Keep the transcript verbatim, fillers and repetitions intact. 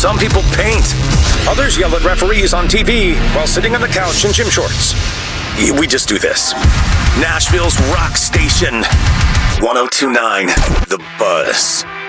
Some people paint. Others yell at referees on T V while sitting on the couch in gym shorts. We just do this. Nashville's rock station. one oh two point nine The Buzz.